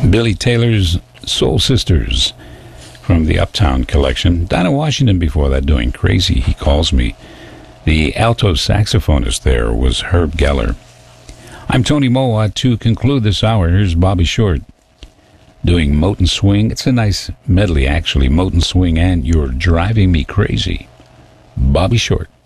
Billy Taylor's Soul Sisters from the Uptown Collection. Dinah Washington before that doing Crazy, He Calls Me. The alto saxophonist there was Herb Geller. I'm Tony Moa. To conclude this hour, here's Bobby Short doing Moten Swing. It's a nice medley, actually. Moten Swing and You're Driving Me Crazy. Bobby Short.